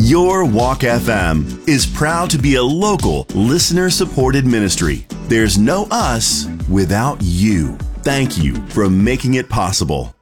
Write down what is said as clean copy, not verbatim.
Your Walk FM is proud to be a local, listener-supported ministry. There's no us without you. Thank you for making it possible.